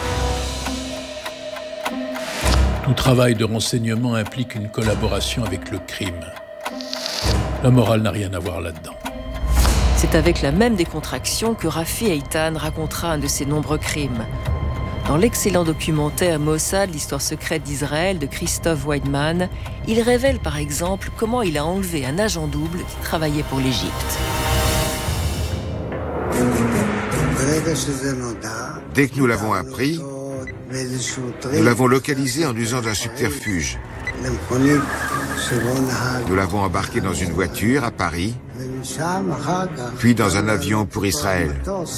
Tout travail de renseignement implique une collaboration avec le crime. La morale n'a rien à voir là-dedans. C'est avec la même décontraction que Rafi Eitan racontera un de ses nombreux crimes. Dans l'excellent documentaire Mossad, l'histoire secrète d'Israël de Christophe Weidman, il révèle par exemple comment il a enlevé un agent double qui travaillait pour l'Égypte. Dès que nous l'avons appris, nous l'avons localisé en usant d'un subterfuge. Nous l'avons embarqué dans une voiture à Paris, puis dans un avion pour Israël.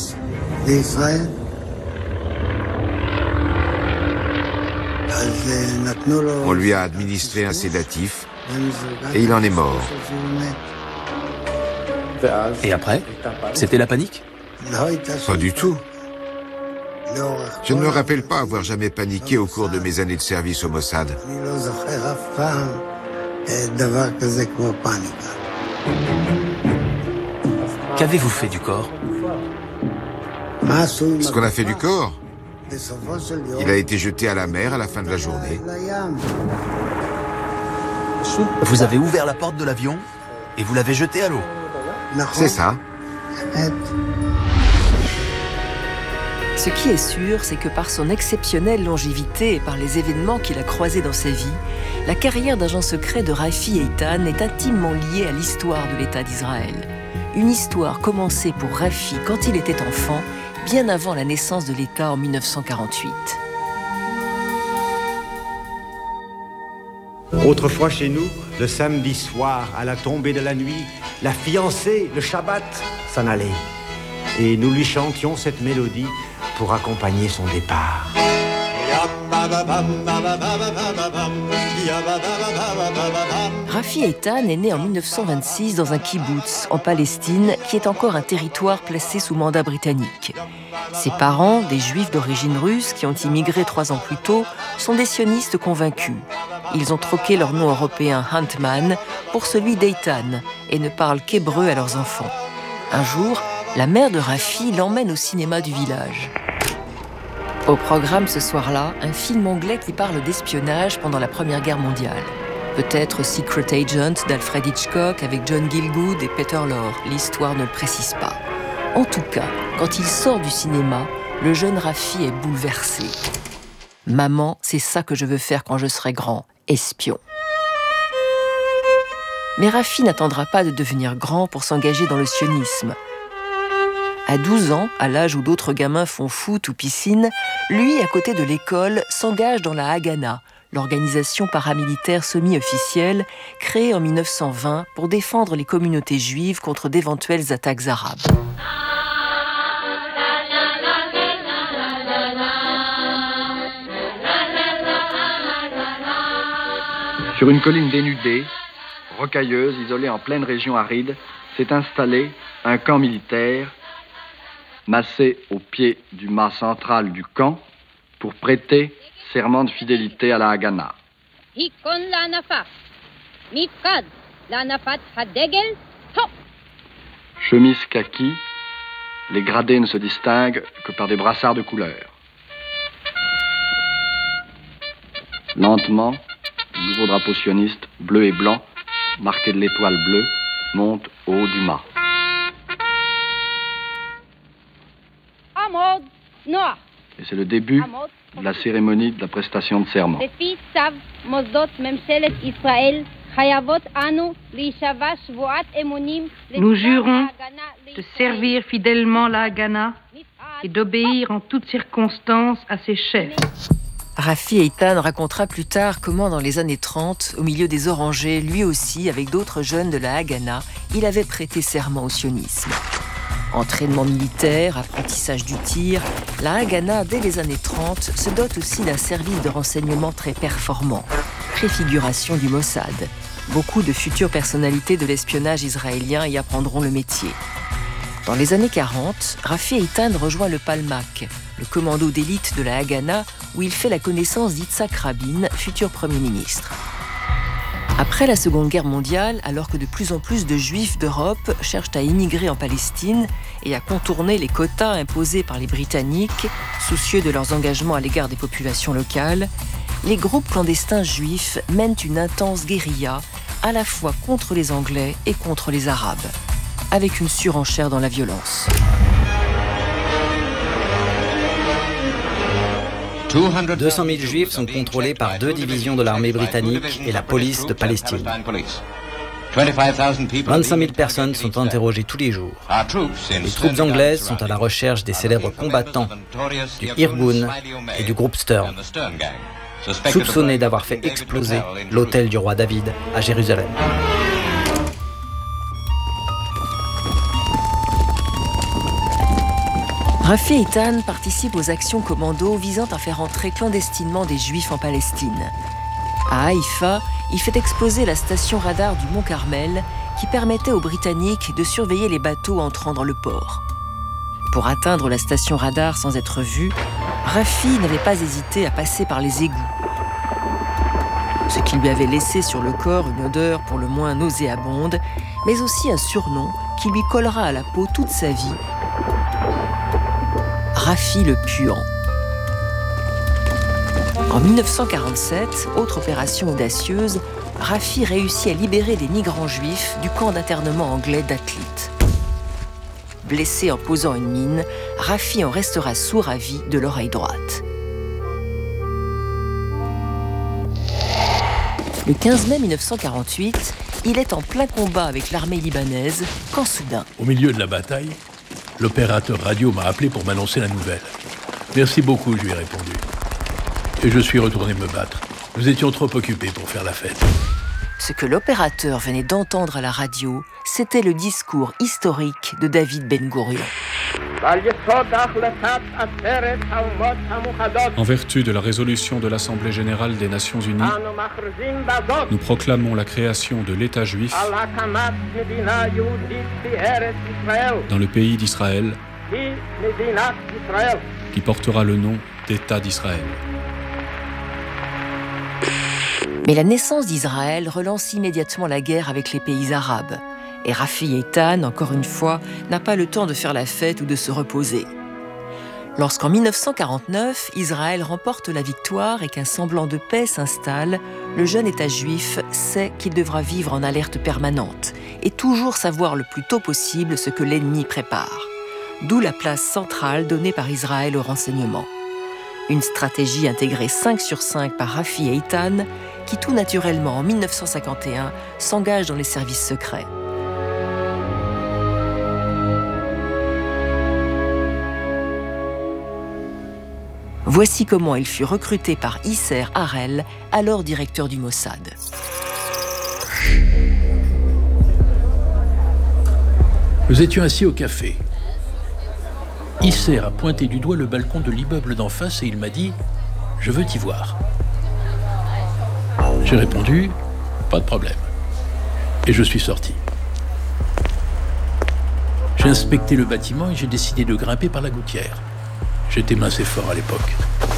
On lui a administré un sédatif et il en est mort. Et après, c'était la panique? Pas du tout. Je ne me rappelle pas avoir jamais paniqué au cours de mes années de service au Mossad. Qu'avez-vous fait du corps? Ce qu'on a fait du corps, il a été jeté à la mer à la fin de la journée. Vous avez ouvert la porte de l'avion et vous l'avez jeté à l'eau? C'est ça. Ce qui est sûr, c'est que par son exceptionnelle longévité et par les événements qu'il a croisés dans sa vie, la carrière d'agent secret de Rafi Eitan est intimement liée à l'histoire de l'État d'Israël. Une histoire commencée pour Rafi quand il était enfant, bien avant la naissance de l'État en 1948. Autrefois chez nous, le samedi soir, à la tombée de la nuit, la fiancée, le Shabbat, s'en allait. Et nous lui chantions cette mélodie pour accompagner son départ. Rafi Eitan est né en 1926 dans un kibboutz en Palestine, qui est encore un territoire placé sous mandat britannique. Ses parents, des juifs d'origine russe qui ont immigré 3 ans plus tôt, sont des sionistes convaincus. Ils ont troqué leur nom européen Huntman pour celui d'Eitan et ne parlent qu'hébreu à leurs enfants. Un jour, la mère de Rafi l'emmène au cinéma du village. Au programme ce soir-là, un film anglais qui parle d'espionnage pendant la Première Guerre mondiale. Peut-être Secret Agent d'Alfred Hitchcock avec John Gielgud et Peter Lorre, l'histoire ne le précise pas. En tout cas, quand il sort du cinéma, le jeune Rafi est bouleversé. « Maman, c'est ça que je veux faire quand je serai grand, espion. » Mais Rafi n'attendra pas de devenir grand pour s'engager dans le sionisme. À 12 ans, à l'âge où d'autres gamins font foot ou piscine, lui, à côté de l'école, s'engage dans la Haganah, l'organisation paramilitaire semi-officielle créée en 1920 pour défendre les communautés juives contre d'éventuelles attaques arabes. Sur une colline dénudée, rocailleuse, isolée en pleine région aride, s'est installé un camp militaire massé au pied du mât central du camp pour prêter serment de fidélité à la Haganah. Chemise kaki, les gradés ne se distinguent que par des brassards de couleur. Lentement, le nouveau drapeau sioniste, bleu et blanc, marqué de l'étoile bleue, monte au haut du mât. Et c'est le début de la cérémonie de la prestation de serment. Nous jurons de servir fidèlement la Haganah et d'obéir en toutes circonstances à ses chefs. Rafi Eitan racontera plus tard comment, dans les années 30, au milieu des orangers, lui aussi, avec d'autres jeunes de la Haganah, il avait prêté serment au sionisme. Entraînement militaire, apprentissage du tir, la Haganah, dès les années 30, se dote aussi d'un service de renseignement très performant. préfiguration du Mossad. Beaucoup de futures personnalités de l'espionnage israélien y apprendront le métier. Dans les années 40, Rafi Eitan rejoint le Palmach, le commando d'élite de la Haganah, où il fait la connaissance d'Yitzhak Rabin, futur Premier ministre. Après la Seconde Guerre mondiale, alors que de plus en plus de Juifs d'Europe cherchent à immigrer en Palestine et à contourner les quotas imposés par les Britanniques, soucieux de leurs engagements à l'égard des populations locales, les groupes clandestins juifs mènent une intense guérilla, à la fois contre les Anglais et contre les Arabes, avec une surenchère dans la violence. 200 000 juifs sont contrôlés par 2 divisions de l'armée britannique et la police de Palestine. 25 000 personnes sont interrogées tous les jours. Les troupes anglaises sont à la recherche des célèbres combattants du Irgun et du groupe Stern, soupçonnés d'avoir fait exploser l'hôtel du roi David à Jérusalem. Rafi Eitan participe aux actions commando visant à faire entrer clandestinement des Juifs en Palestine. À Haïfa, il fait exploser la station radar du Mont Carmel qui permettait aux Britanniques de surveiller les bateaux entrant dans le port. Pour atteindre la station radar sans être vu, Rafi n'avait pas hésité à passer par les égouts, ce qui lui avait laissé sur le corps une odeur pour le moins nauséabonde, mais aussi un surnom qui lui collera à la peau toute sa vie: Rafi le puant. En 1947, autre opération audacieuse, Rafi réussit à libérer des migrants juifs du camp d'internement anglais d'Atlit. Blessé en posant une mine, Rafi en restera sourd à vie de l'oreille droite. Le 15 mai 1948, il est en plein combat avec l'armée libanaise quand soudain... Au milieu de la bataille, l'opérateur radio m'a appelé pour m'annoncer la nouvelle. Merci beaucoup, je lui ai répondu. Et je suis retourné me battre. Nous étions trop occupés pour faire la fête. Ce que l'opérateur venait d'entendre à la radio, c'était le discours historique de David Ben Gourion. En vertu de la résolution de l'Assemblée générale des Nations unies, nous proclamons la création de l'État juif dans le pays d'Israël, qui portera le nom d'État d'Israël. Mais la naissance d'Israël relance immédiatement la guerre avec les pays arabes. Et Rafi Eitan, encore une fois, n'a pas le temps de faire la fête ou de se reposer. Lorsqu'en 1949, Israël remporte la victoire et qu'un semblant de paix s'installe, le jeune État juif sait qu'il devra vivre en alerte permanente et toujours savoir le plus tôt possible ce que l'ennemi prépare. D'où la place centrale donnée par Israël au renseignement. Une stratégie intégrée 5 sur 5 par Rafi Eitan, qui tout naturellement, en 1951, s'engage dans les services secrets. Voici comment il fut recruté par Isser Harel, alors directeur du Mossad. Nous étions assis au café. Isser a pointé du doigt le balcon de l'immeuble d'en face et il m'a dit « Je veux t'y voir ». J'ai répondu « Pas de problème ». Et je suis sorti. J'ai inspecté le bâtiment et j'ai décidé de grimper par la gouttière. J'étais mince et fort à l'époque.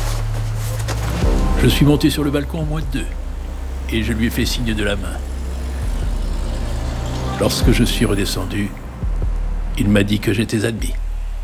Je suis monté sur le balcon en moins de 2 et je lui ai fait signe de la main. Lorsque je suis redescendu, il m'a dit que j'étais admis.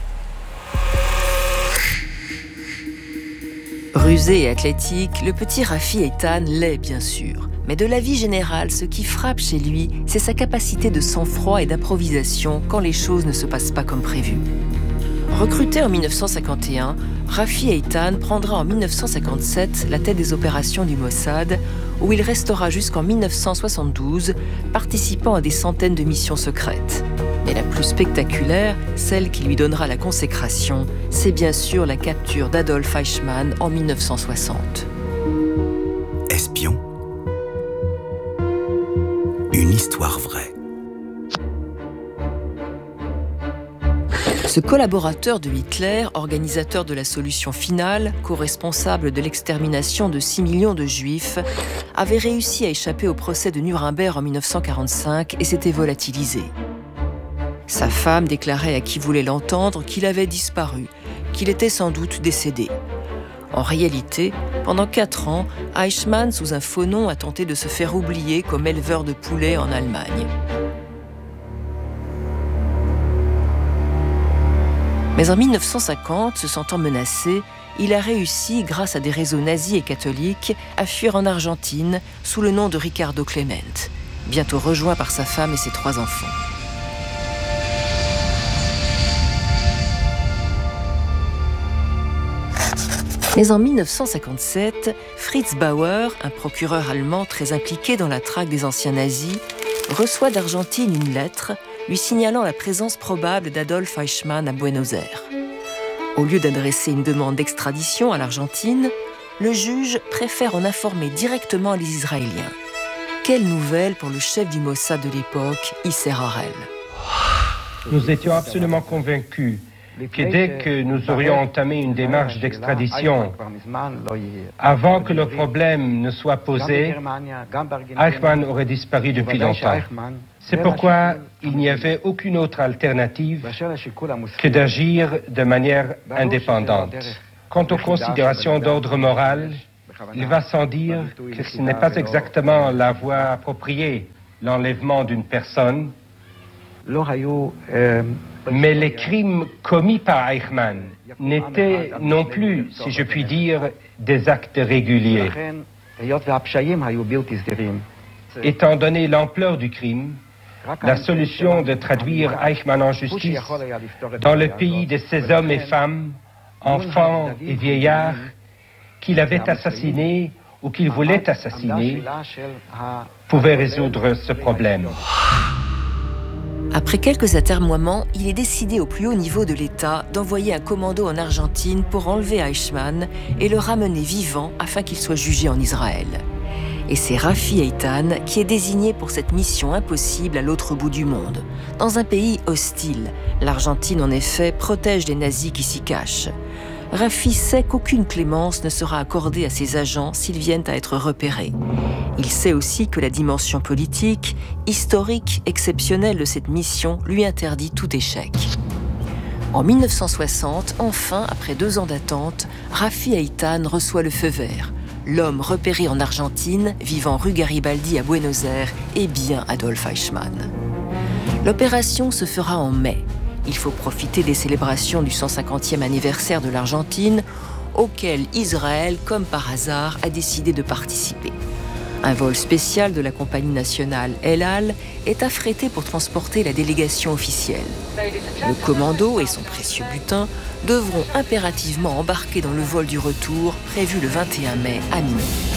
Rusé et athlétique, le petit Rafi Eitan l'est bien sûr. Mais de la vie générale, ce qui frappe chez lui, c'est sa capacité de sang-froid et d'improvisation quand les choses ne se passent pas comme prévu. Recruté en 1951, Rafi Eitan prendra en 1957 la tête des opérations du Mossad, où il restera jusqu'en 1972, participant à des centaines de missions secrètes. Mais la plus spectaculaire, celle qui lui donnera la consécration, c'est bien sûr la capture d'Adolf Eichmann en 1960. Espion. Une histoire vraie. Ce collaborateur de Hitler, organisateur de la solution finale, co-responsable de l'extermination de 6 millions de Juifs, avait réussi à échapper au procès de Nuremberg en 1945 et s'était volatilisé. Sa femme déclarait à qui voulait l'entendre qu'il avait disparu, qu'il était sans doute décédé. En réalité, pendant 4 ans, Eichmann, sous un faux nom, a tenté de se faire oublier comme éleveur de poulets en Allemagne. Mais en 1950, se sentant menacé, il a réussi, grâce à des réseaux nazis et catholiques, à fuir en Argentine sous le nom de Ricardo Clement, bientôt rejoint par sa femme et ses 3 enfants. Mais en 1957, Fritz Bauer, un procureur allemand très impliqué dans la traque des anciens nazis, reçoit d'Argentine une lettre lui signalant la présence probable d'Adolf Eichmann à Buenos Aires. Au lieu d'adresser une demande d'extradition à l'Argentine, le juge préfère en informer directement les Israéliens. Quelle nouvelle pour le chef du Mossad de l'époque, Isser Harel. Nous étions absolument convaincus que dès que nous aurions entamé une démarche d'extradition, avant que le problème ne soit posé, Eichmann aurait disparu depuis longtemps. C'est pourquoi il n'y avait aucune autre alternative que d'agir de manière indépendante. Quant aux considérations d'ordre moral, il va sans dire que ce n'est pas exactement la voie appropriée, l'enlèvement d'une personne. Mais les crimes commis par Eichmann n'étaient non plus, si je puis dire, des actes réguliers. Étant donné l'ampleur du crime, la solution de traduire Eichmann en justice dans le pays de ces hommes et femmes, enfants et vieillards, qu'il avait assassinés ou qu'il voulait assassiner, pouvait résoudre ce problème. Après quelques atermoiements, il est décidé au plus haut niveau de l'État d'envoyer un commando en Argentine pour enlever Eichmann et le ramener vivant afin qu'il soit jugé en Israël. Et c'est Rafi Eitan qui est désigné pour cette mission impossible à l'autre bout du monde, dans un pays hostile. L'Argentine, en effet, protège les nazis qui s'y cachent. Rafi sait qu'aucune clémence ne sera accordée à ses agents s'ils viennent à être repérés. Il sait aussi que la dimension politique, historique, exceptionnelle de cette mission lui interdit tout échec. En 1960, enfin, après 2 ans d'attente, Rafi Eitan reçoit le feu vert. L'homme repéré en Argentine, vivant rue Garibaldi à Buenos Aires, est bien Adolf Eichmann. L'opération se fera en mai. Il faut profiter des célébrations du 150e anniversaire de l'Argentine, auquel Israël, comme par hasard, a décidé de participer. Un vol spécial de la compagnie nationale El Al est affrété pour transporter la délégation officielle. Le commando et son précieux butin devront impérativement embarquer dans le vol du retour prévu le 21 mai à minuit.